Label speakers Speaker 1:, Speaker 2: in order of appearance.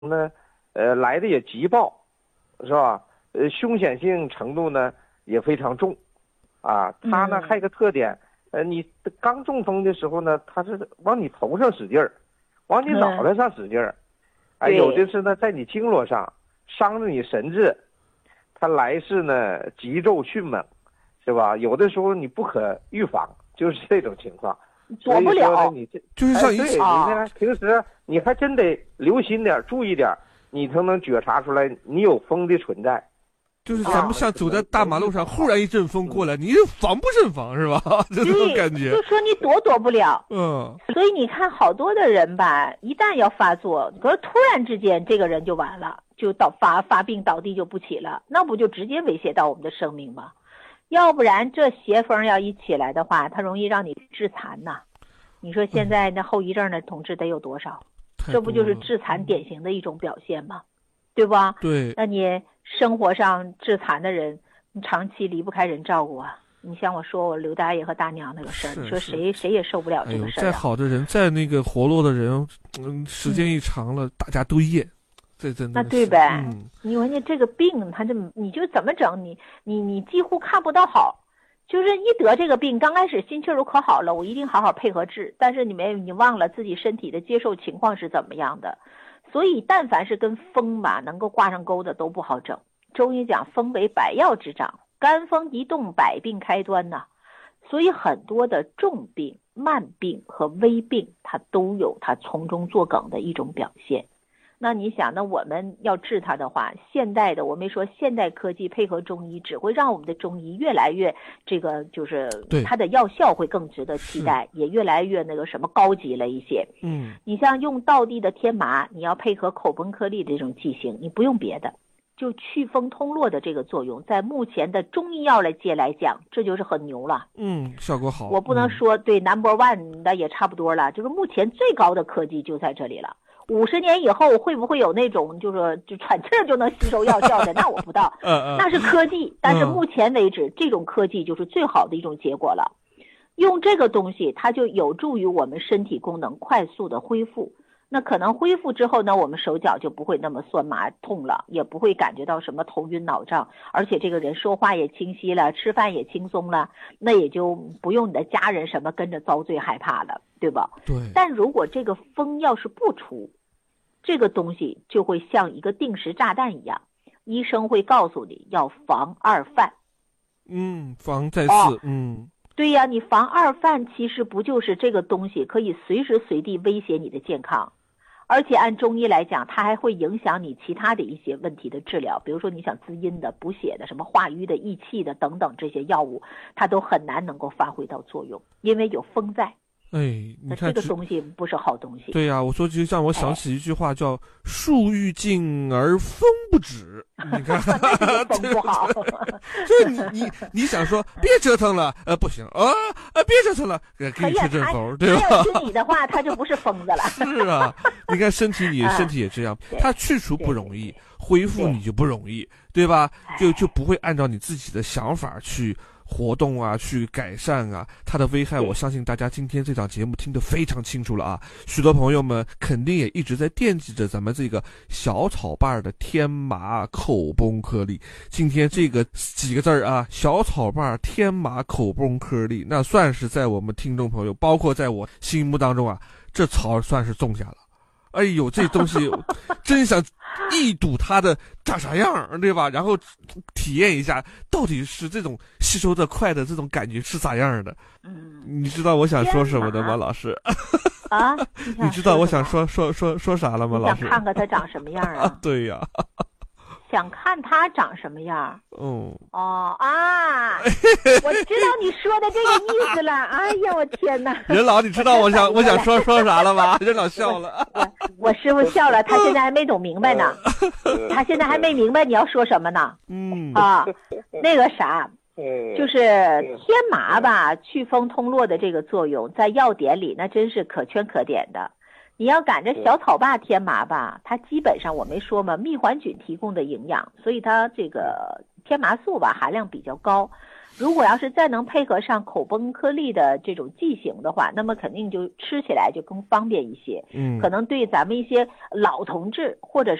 Speaker 1: 呢，来的也急暴，是吧？凶险性程度呢也非常重，啊，它呢还有一个特点，你刚中风的时候呢，它是往你头上使劲儿，往你脑袋上使劲儿，有的是呢在你经络上伤着你神志，它来势呢急骤迅猛，是吧？有的时候你不可预防，就是这种情况。
Speaker 2: 躲不了，
Speaker 1: 你这
Speaker 3: 就是像一
Speaker 1: 对，你呢平时你还真得留心点，注意点，你才能觉察出来你有风的存在。
Speaker 3: 就是咱们像走在大马路上，忽然一阵风过来，你防不胜防是吧？就这种感觉。
Speaker 2: 就说你躲不了。
Speaker 3: 所
Speaker 2: 以你看好多的人吧，一旦要发作，可是突然之间这个人就完了，就发病倒地就不起了，那不就直接威胁到我们的生命吗？要不然这邪风要一起来的话，它容易让你致残呐。你说现在那后遗症的同志得有多少？这不就是致残典型的一种表现吗？对吧？
Speaker 3: 对。
Speaker 2: 那你生活上致残的人，你长期离不开人照顾啊。你像我说我刘大爷和大娘那个事儿，你说谁也受不了这个事儿。
Speaker 3: 再好的人，再那个活络的人，时间一长了，大家都厌。这真的
Speaker 2: 那对呗？你说你这个病，你就怎么整？你几乎看不到好。就是一得这个病，刚开始心气儿可好了，我一定好好配合治。但是你忘了自己身体的接受情况是怎么样的，所以但凡是跟风吧能够挂上钩的都不好整。中医讲风为百药之长，肝风一动百病开端呐。所以很多的重病、慢病和危病，它都有它从中作梗的一种表现。那你想，那我们要治它的话，现代的我没说现代科技配合中医，只会让我们的中医越来越这个，就是它的药效会更值得期待，也越来越那个什么高级了一些。你像用道地的天麻，你要配合口崩颗粒的这种剂型，你不用别的，就祛风通络的这个作用，在目前的中医药界来讲，这就是很牛了。
Speaker 3: 效果好。
Speaker 2: 我不能说对 No.1 的也差不多了，就是目前最高的科技就在这里了。50年以后会不会有那种就喘气儿就能吸收药效的？那我不知道，那是科技。但是目前为止，这种科技就是最好的一种结果了。用这个东西，它就有助于我们身体功能快速的恢复。那可能恢复之后呢，我们手脚就不会那么酸麻痛了，也不会感觉到什么头晕脑胀，而且这个人说话也清晰了，吃饭也轻松了，那也就不用你的家人什么跟着遭罪害怕了，对吧？
Speaker 3: 对。
Speaker 2: 但如果这个风要是不出，这个东西就会像一个定时炸弹一样，医生会告诉你要防二犯。
Speaker 3: 防再次。
Speaker 2: 对呀，你防二犯其实不就是这个东西可以随时随地威胁你的健康，而且按中医来讲，它还会影响你其他的一些问题的治疗，比如说你想滋阴的、补血的、什么化瘀的、益气的等等这些药物，它都很难能够发挥到作用，因为有风在。
Speaker 3: 你看
Speaker 2: 这个东西不是好东西。
Speaker 3: 对呀，我说就像我想起一句话叫“树欲静而风不止”，你看，
Speaker 2: 风不好。
Speaker 3: 就你想说别折腾了，不行别折腾了，给你吹阵风，对吧？
Speaker 2: 他要听你的话，他就不是疯子了。
Speaker 3: 是啊，你看身体也这样，它去除不容易，恢复你就不容易，对吧？就不会按照你自己的想法去活动啊，去改善啊，它的危害我相信大家今天这档节目听得非常清楚了啊。许多朋友们肯定也一直在惦记着咱们这个小草瓣的天麻口崩颗粒。今天这个几个字啊，小草瓣天麻口崩颗粒，那算是在我们听众朋友包括在我心目当中啊，这草算是种下了。哎呦，这东西真想一睹它的长啥样，对吧？然后体验一下到底是这种吸收的快的这种感觉是咋样的。你知道我想说什么的吗，老师？你知道我想说啥了吗，老师？
Speaker 2: 想看看它长什么样啊？
Speaker 3: 对呀。
Speaker 2: 想看它长什么样？我知道你说的这个意思了。哎呀，我天哪！
Speaker 3: 任老，你知道我想说啥了吗？任老笑了。
Speaker 2: 我师傅笑了，他现在还没懂明白呢。他现在还没明白你要说什么呢。那个啥，就是天麻吧，祛风通络的这个作用，在药典里那真是可圈可点的。你要赶着小草坝天麻吧，它基本上我没说嘛，蜜环菌提供的营养，所以它这个天麻素吧含量比较高。 如果要是再能配合上口崩颗粒的这种剂型的话，那么肯定就吃起来就更方便一些。可能对咱们一些老同志或者